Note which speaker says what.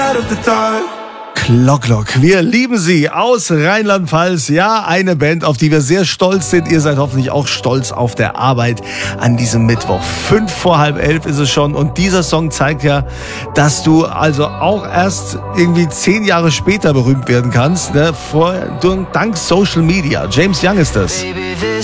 Speaker 1: out of the dark.
Speaker 2: Glock. Wir lieben sie aus Rheinland-Pfalz. Ja, eine Band, auf die wir sehr stolz sind. Ihr seid hoffentlich auch stolz auf der Arbeit an diesem Mittwoch. 11:55 ist es schon. Und dieser Song zeigt ja, dass du also auch erst irgendwie 10 Jahre später berühmt werden kannst. Ne? Dank Social Media. James Young ist das.
Speaker 1: Baby, this